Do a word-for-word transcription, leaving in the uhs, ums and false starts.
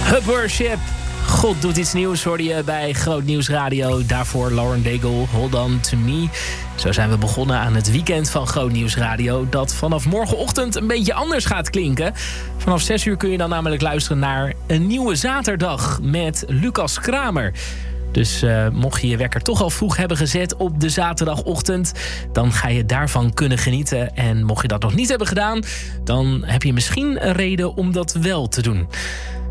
Hub Worship. God doet iets nieuws, hoorde je bij Groot Nieuws Radio. Daarvoor Lauren Daigle, Hold On To Me. Zo zijn we begonnen aan het weekend van Groot Nieuws Radio, dat vanaf morgenochtend een beetje anders gaat klinken. Vanaf zes uur kun je dan namelijk luisteren naar een nieuwe zaterdag met Lucas Kramer. Dus uh, mocht je je wekker toch al vroeg hebben gezet op de zaterdagochtend, dan ga je daarvan kunnen genieten. En mocht je dat nog niet hebben gedaan, dan heb je misschien een reden om dat wel te doen.